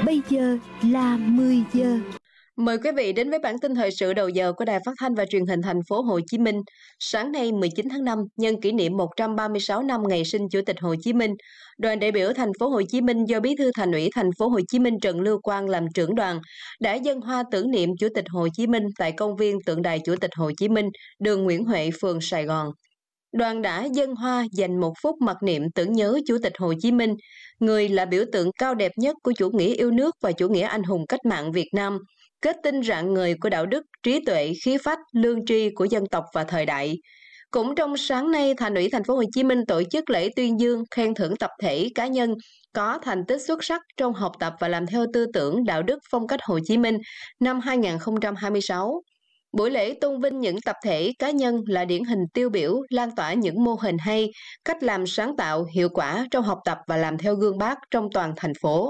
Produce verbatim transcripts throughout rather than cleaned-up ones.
Bây giờ là mười giờ. Mời quý vị đến với bản tin thời sự đầu giờ của Đài Phát thanh và Truyền hình Thành phố Hồ Chí Minh. Sáng nay mười chín tháng năm, nhân kỷ niệm một trăm ba mươi sáu năm ngày sinh Chủ tịch Hồ Chí Minh, đoàn đại biểu Thành phố Hồ Chí Minh do Bí thư Thành ủy Thành phố Hồ Chí Minh Trần Lưu Quang làm trưởng đoàn đã dâng hoa tưởng niệm Chủ tịch Hồ Chí Minh tại công viên tượng đài Chủ tịch Hồ Chí Minh, đường Nguyễn Huệ, phường Sài Gòn. Đoàn đã dâng hoa dành một phút mặc niệm tưởng nhớ Chủ tịch Hồ Chí Minh, người là biểu tượng cao đẹp nhất của chủ nghĩa yêu nước và chủ nghĩa anh hùng cách mạng Việt Nam, kết tinh rạng ngời của đạo đức, trí tuệ, khí phách, lương tri của dân tộc và thời đại. Cũng trong sáng nay, Thành ủy Thành phố Hồ Chí Minh tổ chức lễ tuyên dương, khen thưởng tập thể, cá nhân có thành tích xuất sắc trong học tập và làm theo tư tưởng, đạo đức, phong cách Hồ Chí Minh năm hai nghìn không trăm hai mươi sáu. Buổi lễ tôn vinh những tập thể, cá nhân là điển hình tiêu biểu, lan tỏa những mô hình hay, cách làm sáng tạo, hiệu quả trong học tập và làm theo gương Bác trong toàn thành phố.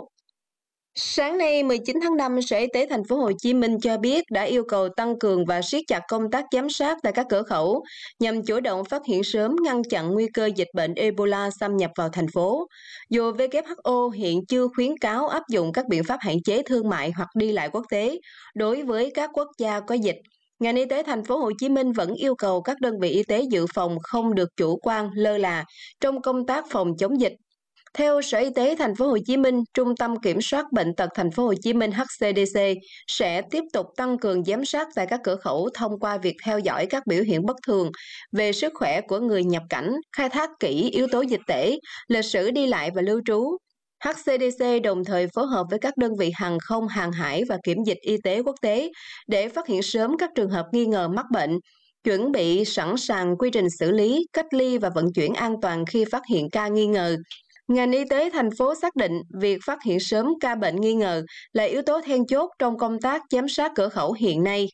Sáng nay mười chín tháng năm, Sở Y tế Thành phố Hồ Chí Minh cho biết đã yêu cầu tăng cường và siết chặt công tác giám sát tại các cửa khẩu nhằm chủ động phát hiện sớm, ngăn chặn nguy cơ dịch bệnh Ebola xâm nhập vào thành phố. Dù W H O hiện chưa khuyến cáo áp dụng các biện pháp hạn chế thương mại hoặc đi lại quốc tế đối với các quốc gia có dịch, ngành y tế Thành phố Hồ Chí Minh vẫn yêu cầu các đơn vị y tế dự phòng không được chủ quan, lơ là trong công tác phòng chống dịch. Theo Sở Y tế Thành phố Hồ Chí Minh, Trung tâm Kiểm soát Bệnh tật Thành phố Hồ Chí Minh H C D C sẽ tiếp tục tăng cường giám sát tại các cửa khẩu thông qua việc theo dõi các biểu hiện bất thường về sức khỏe của người nhập cảnh, khai thác kỹ yếu tố dịch tễ, lịch sử đi lại và lưu trú. H C D C đồng thời phối hợp với các đơn vị hàng không, hàng hải và kiểm dịch y tế quốc tế để phát hiện sớm các trường hợp nghi ngờ mắc bệnh, chuẩn bị sẵn sàng quy trình xử lý, cách ly và vận chuyển an toàn khi phát hiện ca nghi ngờ. Ngành y tế thành phố xác định việc phát hiện sớm ca bệnh nghi ngờ là yếu tố then chốt trong công tác giám sát cửa khẩu hiện nay.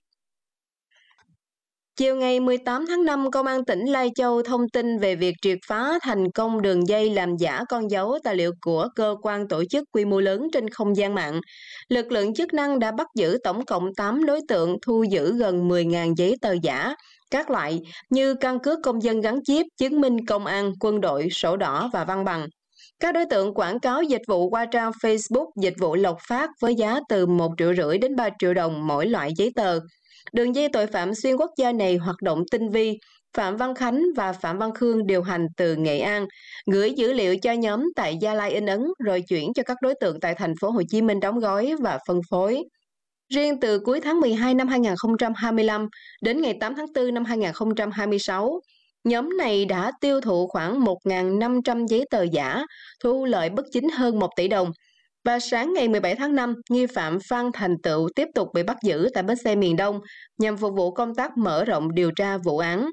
Chiều ngày mười tám tháng năm, Công an tỉnh Lai Châu thông tin về việc triệt phá thành công đường dây làm giả con dấu tài liệu của cơ quan tổ chức quy mô lớn trên không gian mạng. Lực lượng chức năng đã bắt giữ tổng cộng tám đối tượng, thu giữ gần mười nghìn giấy tờ giả các loại như căn cước công dân gắn chip, chứng minh công an, quân đội, sổ đỏ và văn bằng. Các đối tượng quảng cáo dịch vụ qua trang Facebook, dịch vụ lộc phát với giá từ một triệu rưỡi đến ba triệu đồng mỗi loại giấy tờ. Đường dây tội phạm xuyên quốc gia này hoạt động tinh vi. Phạm Văn Khánh và Phạm Văn Khương điều hành từ Nghệ An, gửi dữ liệu cho nhóm tại Gia Lai in ấn rồi chuyển cho các đối tượng tại Thành phố Hồ Chí Minh đóng gói và phân phối. Riêng từ cuối tháng mười hai năm hai nghìn không trăm hai mươi lăm đến ngày tám tháng tư năm hai nghìn không trăm hai mươi sáu, nhóm này đã tiêu thụ khoảng một nghìn năm trăm giấy tờ giả, thu lợi bất chính hơn một tỷ đồng. Và sáng ngày mười bảy tháng năm, nghi phạm Phan Thành Tựu tiếp tục bị bắt giữ tại bến xe miền Đông nhằm phục vụ công tác mở rộng điều tra vụ án.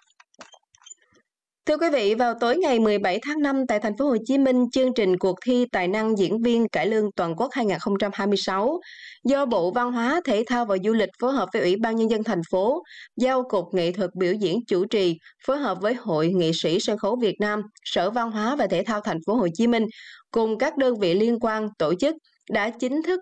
Thưa quý vị, vào tối ngày mười bảy tháng năm tại Thành phố Hồ Chí Minh, chương trình cuộc thi tài năng diễn viên cải lương toàn quốc hai nghìn không trăm hai mươi sáu do Bộ Văn hóa, Thể thao và Du lịch phối hợp với Ủy ban Nhân dân thành phố, giao Cục Nghệ thuật biểu diễn chủ trì, phối hợp với Hội Nghệ sĩ Sân khấu Việt Nam, Sở Văn hóa và Thể thao Thành phố Hồ Chí Minh cùng các đơn vị liên quan tổ chức đã chính thức